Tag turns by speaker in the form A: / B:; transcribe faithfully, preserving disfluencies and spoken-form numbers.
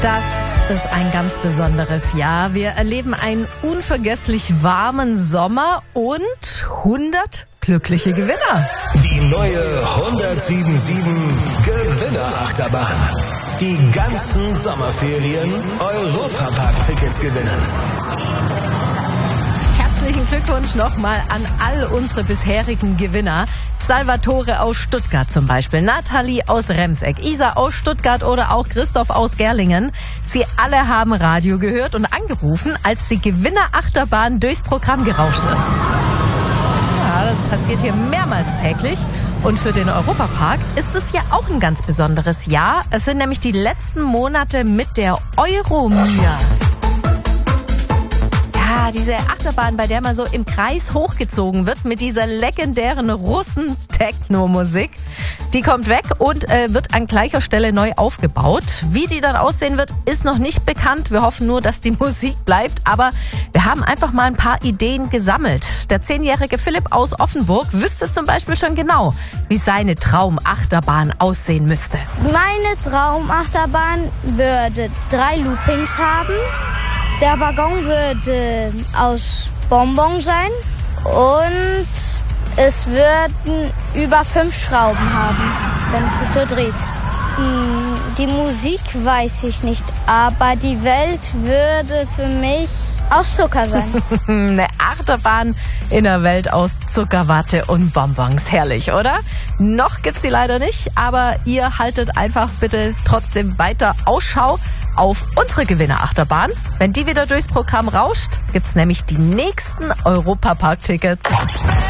A: Das ist ein ganz besonderes Jahr. Wir erleben einen unvergesslich warmen Sommer und hundert glückliche Gewinner.
B: Die neue hundertsieben sieben Gewinnerachterbahn. Die ganzen Sommerferien Europapark-Tickets gewinnen.
A: Herzlichen Glückwunsch nochmal an all unsere bisherigen Gewinner. Salvatore aus Stuttgart zum Beispiel, Nathalie aus Remseck, Isa aus Stuttgart oder auch Christoph aus Gerlingen. Sie alle haben Radio gehört und angerufen, als die Gewinnerachterbahn durchs Programm gerauscht ist. Ja, das passiert hier mehrmals täglich. Und für den Europapark ist es ja auch ein ganz besonderes Jahr. Es sind nämlich die letzten Monate mit der Euromia. Ja, diese Achterbahn, bei der man so im Kreis hochgezogen wird mit dieser legendären Russen-Techno-Musik. Die kommt weg und äh, wird an gleicher Stelle neu aufgebaut. Wie die dann aussehen wird, ist noch nicht bekannt. Wir hoffen nur, dass die Musik bleibt. Aber wir haben einfach mal ein paar Ideen gesammelt. Der zehnjährige Philipp aus Offenburg wüsste zum Beispiel schon genau, wie seine Traumachterbahn aussehen müsste.
C: Meine Traumachterbahn würde drei Loopings haben. Der Waggon würde aus Bonbon sein und es würden über fünf Schrauben haben, wenn es sich so dreht. Die Musik weiß ich nicht, aber die Welt würde für mich aus Zucker sein.
A: Eine Achterbahn in der Welt aus Zuckerwatte und Bonbons. Herrlich, oder? Noch gibt's sie leider nicht, aber ihr haltet einfach bitte trotzdem weiter Ausschau auf unsere Gewinnerachterbahn. Wenn die wieder durchs Programm rauscht, gibt's nämlich die nächsten Europapark-Tickets.